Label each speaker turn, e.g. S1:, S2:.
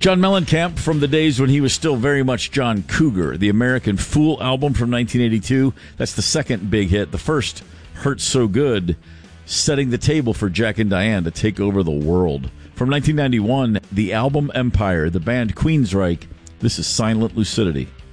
S1: John Mellencamp from the days when he was still very much John Cougar. The American Fool album from 1982. That's the second big hit. The first, Hurt So Good, setting the table for Jack and Diane to take over the world. From 1991, the album Empire, the band Queensryche. This is Silent Lucidity.